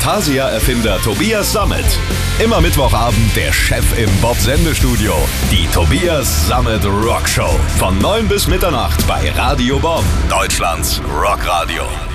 Fantasia-Erfinder Tobias Sammet. Immer Mittwochabend der Chef im Bob-Sendestudio. Die Tobias Sammet Rockshow. Von 9 bis Mitternacht bei Radio Bob. Deutschlands Rockradio.